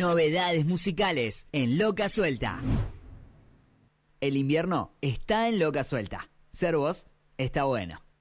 Novedades musicales en Loca Suelta. El invierno está en Loca Suelta. Ser vos está bueno.